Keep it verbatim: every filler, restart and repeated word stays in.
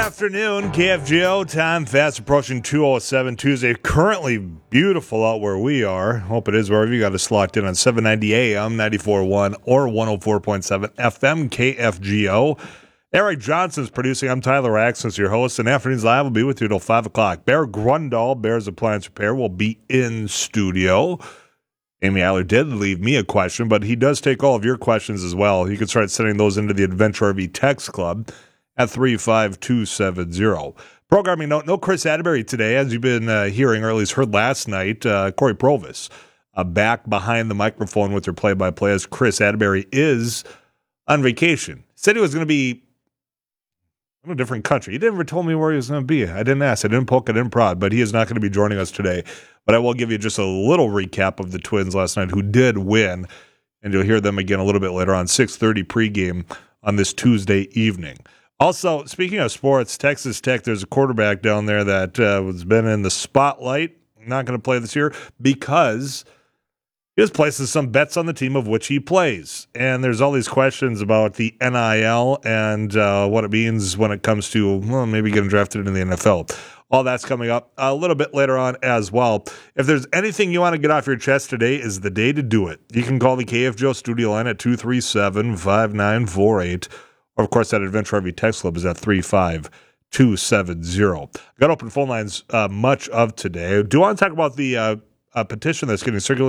afternoon, K F G O time fast approaching two oh seven Tuesday. Currently beautiful out where we are. Hope it is wherever you got us locked in on seven ninety A M, ninety-four point one or one oh four point seven F M, K F G O. Eric Johnson's producing. I'm Tyler Axons, your host, and Afternoons Live will be with you till five o'clock. Bear Grundall, Bears Appliance Repair, will be in studio. Amy Aller did leave me a question, but he does take all of your questions as well. You can start sending those into the Adventure R V Text Club at three five two seven zero. Programming note, no Chris Atterbury today, as you've been uh, hearing, or at least heard last night. Uh, Corey Provis uh, back behind the microphone with their play-by-play as Chris Atterbury is on vacation. Said he was going to be in a different country. He never told me where he was going to be. I didn't ask. I didn't poke. I didn't prod, but he is not going to be joining us today. But I will give you just a little recap of the Twins last night, who did win, and you'll hear them again a little bit later on six thirty pregame on this Tuesday evening. Also, speaking of sports, Texas Tech, there's a quarterback down there that uh, has been in the spotlight, not going to play this year because he was placing some bets on the team of which he plays. And there's all these questions about the N I L and uh, what it means when it comes to, well, maybe getting drafted in the N F L. All that's coming up a little bit later on as well. If there's anything you want to get off your chest, today is the day to do it. You can call the K F G O studio line at two three seven, five nine four eight. Or, of course, that Adventure R V Text Club is at three five two seven zero. Got open phone lines uh, much of today. I do want to talk about the uh, uh, petition that's getting circulated